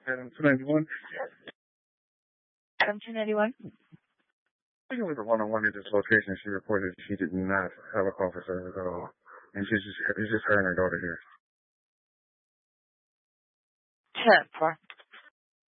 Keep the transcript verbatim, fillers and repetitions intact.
Adam two ninety-one. Adam two ninety-one. Speaking with a one-on-one at this location, she reported she did not have a call for service at all. And she's just, it's just her and her daughter here. ten four.